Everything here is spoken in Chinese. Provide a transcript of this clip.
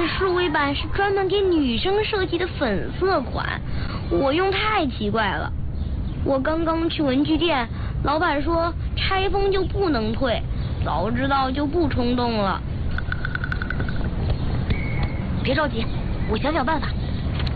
侍卫版是专门给女生设计的粉色款，我用太奇怪了。我刚刚去文具店，老板说拆封就不能退，早知道就不冲动了。 别着急，我想想办法。